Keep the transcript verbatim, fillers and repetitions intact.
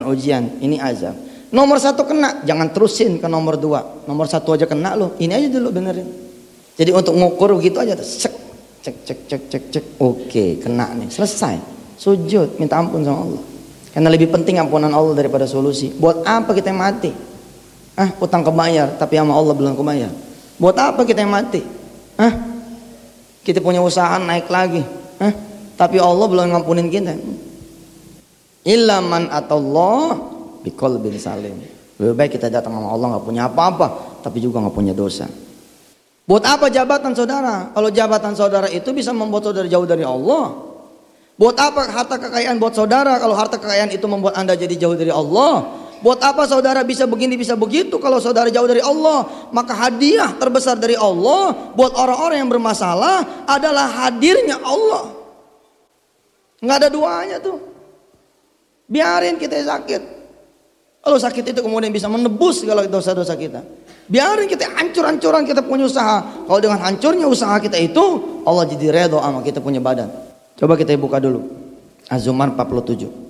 ujian, ini azab. Nomor satu kena, jangan terusin ke nomor dua. Nomor satu aja kena loh, ini aja dulu benerin. Jadi untuk ngukur begitu aja, cek, cek, cek, cek, cek, cek. Oke, kena nih, selesai. Sujud, minta ampun sama Allah. Karena lebih penting ampunan Allah daripada solusi. Buat apa kita yang mati? Ah, utang kebayar, tapi sama Allah belum kebayar. Buat apa kita yang mati? Ah, kita punya usaha naik lagi. Ah, tapi Allah belum ngampunin kita. Illa man atallah biqalbin salim. Lebih baik kita datang sama Allah nggak punya apa-apa, tapi juga nggak punya dosa. Buat apa jabatan saudara? Kalau jabatan saudara itu bisa membuat saudara jauh dari Allah. Buat apa harta kekayaan buat saudara? Kalau harta kekayaan itu membuat anda jadi jauh dari Allah. Buat apa saudara bisa begini bisa begitu? Kalau saudara jauh dari Allah, maka hadiah terbesar dari Allah buat orang-orang yang bermasalah adalah hadirnya Allah. Nggak ada duanya tuh. Biarin kita sakit. Kalau sakit itu kemudian bisa menebus segala dosa-dosa kita. Biarin kita hancur-hancuran kita punya usaha. Kalau dengan hancurnya usaha kita itu, Allah jadi redha sama kita punya badan. Coba kita buka dulu Az-Zumar empat puluh tujuh.